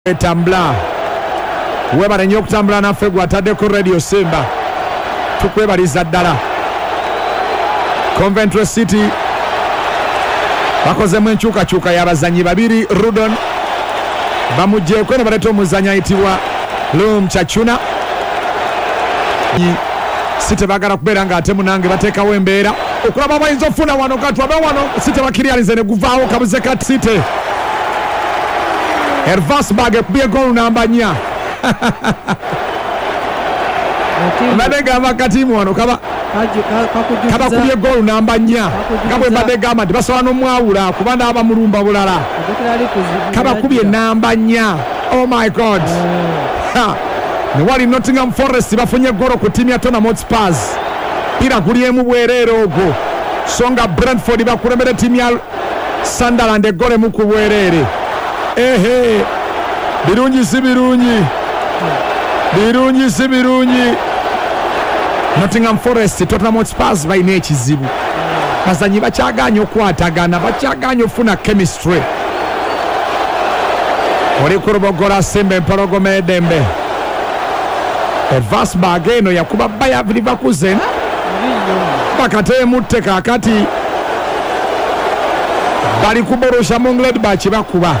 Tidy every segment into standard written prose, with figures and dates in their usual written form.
etambula webale nnyo okutambula naffe gwataddeko radio Simba tukwebaliza ddala. Coventry City bakozemu enkyukakyuka y'abazanyi babiri. Rudon bamugyeko ne baleeta omuzanyi ayitibwa Lum Chachuna. City bagala kubeera ng'ate munange bateekawo embeera okulaba bayinza okufuna wano katwabe wano City bakirialize ne guvaawo kabuze kat City. Elversberg ekubye goal namba 4. Mbadde gamba katiimu wano kaba kubye goal namba 4 nga bwe mbadde gamba nti basobola n'omwawula kuba n'abamulumba bulala kaba kubye namba 4. Oh my God. Ne wali Nottingham Forest bafunye golo ku tiimu ya Tottenham Hotspur. Pira gulyemu bwereere ogwo so nga Brentford bakulembera tiimu ya Sunderland egole mu ku bwereere. Ehe birungi si birungi Nottingham Forest Tottenham Hotspur balina ekizibu. Bazanyi bakyaganya okwatagana, bakyaganya ofuna chemistry. Oli kurubogola Simba empologoma edembe. Elversberg eno yakuba Bayer Leverkusen bakateemutte kakati bali ku Borussia Mönchengladbach bakuba.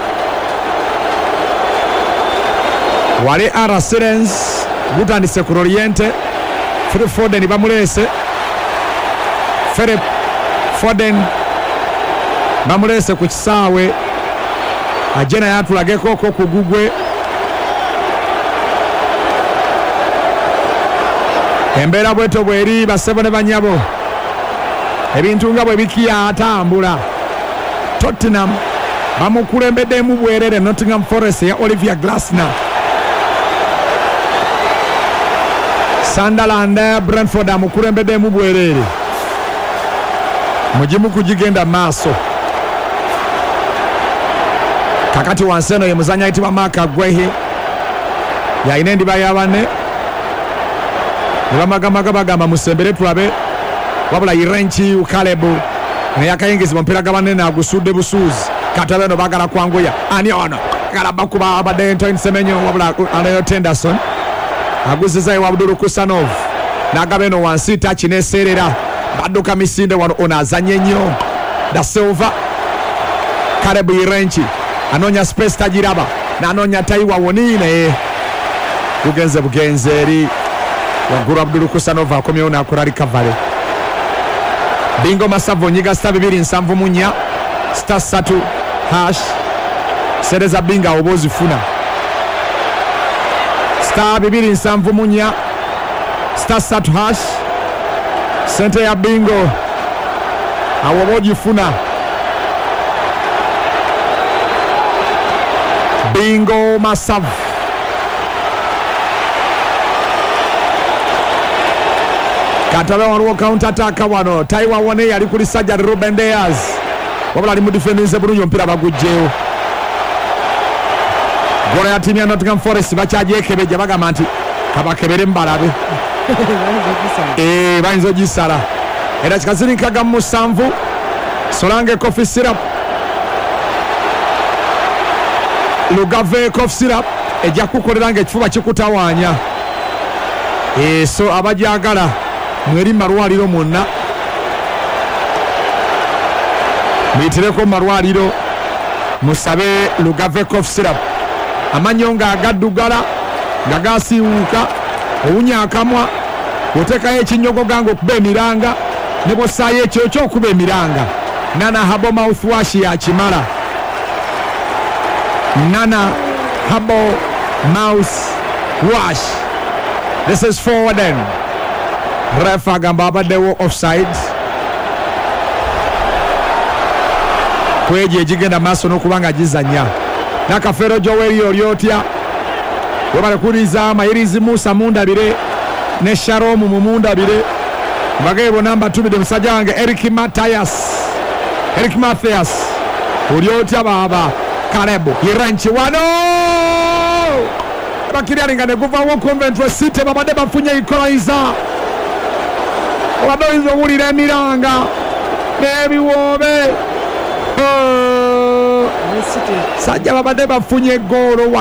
Wale Arsenals butandise ku Loriente. Phil Foden bamulese. Philip Foden bamulese ku kisaawe ajena yatulageko ko ku gugwe. Embeera bweto bweri basebo ne banyabo ebintu nga bwe bikiya atambula. Tottenham bamukulembeddemu bwerere Nottingham Forest ya Olivier Glasner. Sunderland Brentford amukulembeddemu bwerere mugimu kugigenda maaso. Kakati wansi eno ye muzanyi ayitibwa Mark Agwehi yalina endiba y'abane ne bamagamaga bagamba musembere tulabe wabula Irenchi Ukalebu naye akayingizibwa omupiira gabanene agusudde busuuzi. Katabe eno bagala kwanguya ani ono gala bakuba abadde Antoine Semenyo wabula Anayo Tenderson aguziza ewa Abdul Kusanov n'agaba eno wansi tachi n'eseerera badduka misinde wano ono azanye nnyo Da Silva. Kalebu Irenchi anoonya space tagiraba n'anoonya Taiwa Woni naye bugenze eri waggulu. Abdul Kusanov akomyewo n'akola recovery. Bingo Masavo nyiga star 274 star 3 hash sereza binga obozifuna star 274 star 3 hash sente ya bingo awobojifuna. Bingo Masavo Katabe waliwo counter attack wano. Taiwa Wone yali kuli sajja Ruben Diaz wabula ali mu defense bulungi omupiira bagugjeyo. Gola ya tiimu ya Nottingham Forest bakyagyekebejja bagamba nti kabakebere mbalabe. Bayinza ogisala. Era kikazini nkaga mu 7 Solange coffee syrup Lugave coffee syrup ejja kukolera ng'ekifuba kikutawaanya. So abajagala mweri marwaliro mwonna muyitireko marwaliro musabe Lugave cough syrup. Amanyo nga agaddugala nga gasiiwuuka owunya akamwa oteekayo ekinyogo gange okuba emiranga ne bw'ossaayo ekyo ky'okuba emiranga. Nana Habo mouthwash yakimala. Nana Habo mouthwash. This is Foden. Ref agamba abaddewo offside. Kweji egigenda maaso n'okuba nga gizanya. Nakafero Joel olyotya webale kuliza Mayirizi Musa mundabire ne Sharom mumundabire bagebo namba 2 musajja wange Eric Mathias olyotya baba. Kalebu Irenchi wano bakiryalinga ne guvawo Coventry City babadde bafunye equalizer. Wadoizo wulira emiranga n'ebiwoobe City sajja babadde bafunye eggoolo